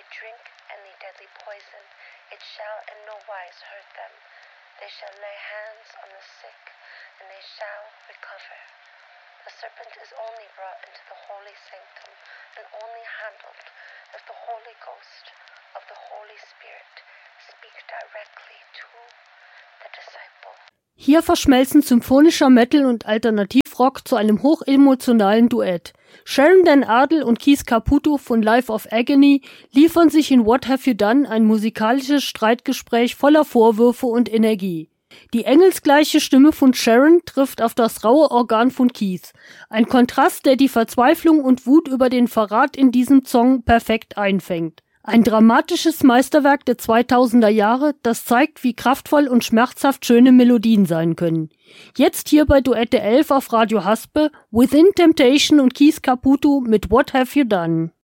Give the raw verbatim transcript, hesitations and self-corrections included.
drink any deadly poison, it shall in no wise hurt them. They shall lay hands on the sick, and they shall recover. The serpent is only brought into the holy sanctum, and only handled if the Holy Ghost of the Holy Spirit speak directly to the disciple. Hier verschmelzen symphonischer Metal und Alternativrock zu einem hochemotionalen Duett. Sharon Dan Adel und Keith Caputo von Life of Agony liefern sich in What Have You Done ein musikalisches Streitgespräch voller Vorwürfe und Energie. Die engelsgleiche Stimme von Sharon trifft auf das raue Organ von Keith. Ein Kontrast, der die Verzweiflung und Wut über den Verrat in diesem Song perfekt einfängt. Ein dramatisches Meisterwerk der zweitausender Jahre, das zeigt, wie kraftvoll und schmerzhaft schöne Melodien sein können. Jetzt hier bei Duette elf auf Radio Haspe, Within Temptation und Keith Caputo mit What Have You Done?